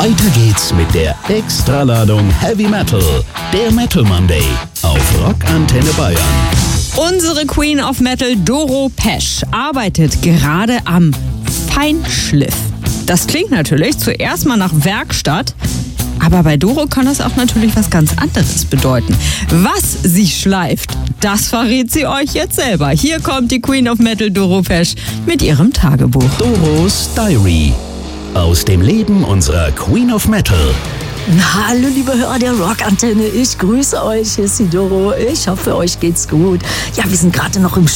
Weiter geht's mit der Extraladung Heavy Metal, der Metal Monday auf Rock Antenne Bayern. Unsere Queen of Metal, Doro Pesch, arbeitet gerade am Feinschliff. Das klingt natürlich zuerst mal nach Werkstatt, aber bei Doro kann das auch natürlich was ganz anderes bedeuten. Was sie schleift, das verrät sie euch jetzt selber. Hier kommt die Queen of Metal, Doro Pesch, mit ihrem Tagebuch. Doros Diary. Aus dem Leben unserer Queen of Metal. Hallo liebe Hörer der Rockantenne, ich grüße euch, hier ist die Doro. Ich hoffe, euch geht's gut. Ja, wir sind gerade noch im